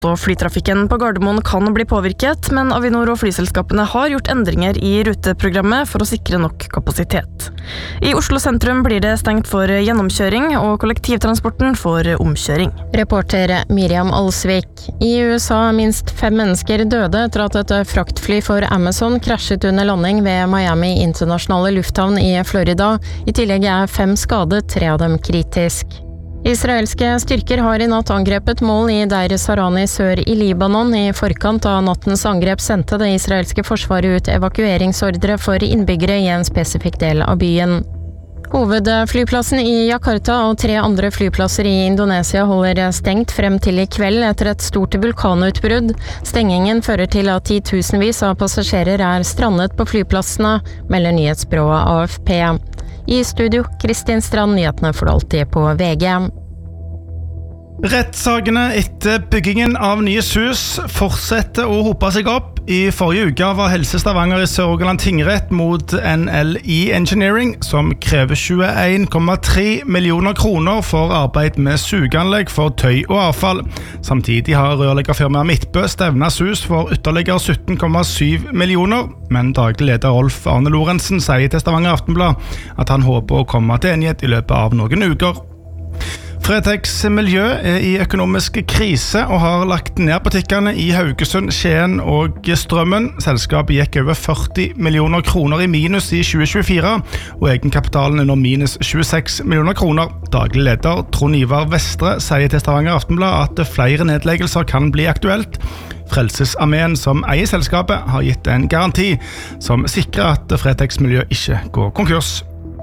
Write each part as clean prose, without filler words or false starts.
Og flytrafikken på Gardermoen kan bli påvirket, men Avinor og flyselskapene har gjort endringer i ruteprogrammet for å sikre nok kapasitet. I Oslo sentrum blir det stengt for gjennomkjøring, og kollektivtransporten for omkjøring. Reporter Miriam Alsvik. I USA er minst 5 mennesker døde etter at et fraktfly for Amazon krasjet under landing ved Miami internasjonale lufthavn i Florida. I tillegg er 5 skadet, 3 av dem kritisk. Israelske styrker har i natt angrepet mål i Deir Sarani sør i Libanon. I forkant av nattens angrep sendte det israelske forsvaret ut evakueringsordre for innbyggere i en spesifikk del av byen. Hovedflyplassen i Jakarta og 3 andre flyplasser i Indonesia holder stengt frem til i kveld etter et stort vulkanutbrudd. Stengingen fører til at titusenvis av passasjerer er strandet på flyplassene, melder nyhetsbyrået AFP. I studio, Kristin Strand, nyhetene får du alltid på VG. Rettssakene etter byggingen av nye hus fortsetter å hope seg opp. I forrige uke var Helse Stavanger i Sør-Rogaland tingrett mot NLI Engineering, som krever 21,3 millioner kroner for arbeid med sugeanlegg for tøy og avfall. Samtidig har rørleggerfirmaet Midtbø stevnet hus for ytterligere 17,7 millioner, men daglig leder Rolf Arne Lorentzen sier til Stavanger Aftenblad at han håper å komme til enighet i løpet av noen uker. Fretex Miljø er i økonomisk krise og har lagt ned butikkene i Haugesund, Skien og Strømmen. Selskapet gikk over 40 millioner kroner i minus i 2024, og egenkapitalen er nå minus 26 millioner kroner. Daglig leder Trond Ivar Vestre sier til Stavanger Aftenblad at flere nedleggelser kan bli aktuelt. Frelsesarmeen som eier selskapet har gitt en garanti som sikrer at Fretex Miljø ikke går konkurs.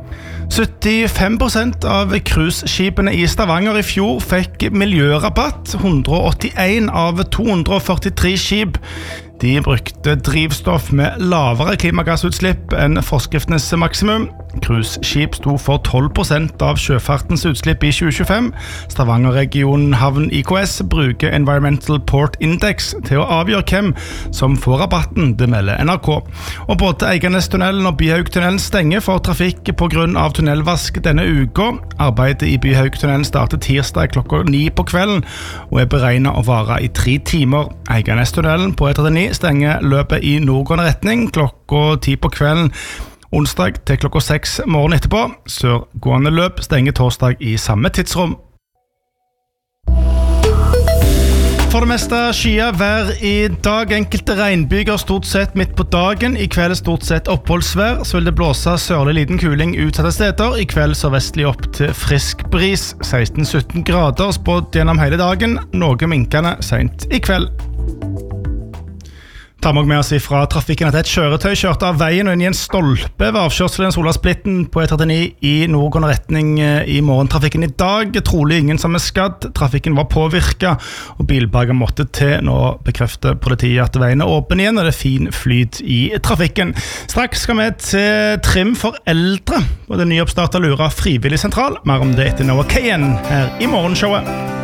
75% av cruiseskipene i Stavanger i fjor fikk miljørabatt. 181 av 243 skip de brukte drivstoff med lavere klimagassutslipp enn forskriftens maksimum. Cruiseskip sto for 12% av sjøfartens utslipp i 2025. Stavanger-regionen Havn IKS bruker Environmental Port Index til å avgjøre hvem som får rabatten, det melder NRK. Og både Eiganestunnelen og Byhaugtunnelen stenger for trafikk på grunn av tunnelvask denne uka. Arbeidet i Byhaugtunnelen starter tirsdag klokka 9 på kvelden og er beregnet å vare i 3 timer. Eiganestunnelen på E39 stenger løpet i nordgående retning klokka 10 på kvelden onsdag til klokka 6 morgen etterpå. Sørgående løp stenger torsdag i samme tidsrom. For det meste skyer vær i dag. Enkelte regnbyger stort sett midt på dagen. I kveld stort sett oppholdsvær. Så vil det blåse sørlig liten kuling utsatte steder. I kveld sørvestlig opp til frisk bris. 16-17 grader spådd gjennom hele dagen. Noe minkende sent i kveld. Tar vi med oss fra trafikken at et kjøretøy kjørte av veien og inn i en stolpe ved avkjørselen Solasplitten på E39 i nordgående retning i morgentrafikken i dag. Trolig ingen som er skadd. Trafikken var påvirket, og bilberger måtte til. Nå bekrefter politiet at veien er åpen igjen, og det er fin flyt i trafikken. Straks skal vi til trim for eldre, og det nyoppstartet Lura frivillig sentral. Mer om det etter Noah Kayen her i morgenshowet.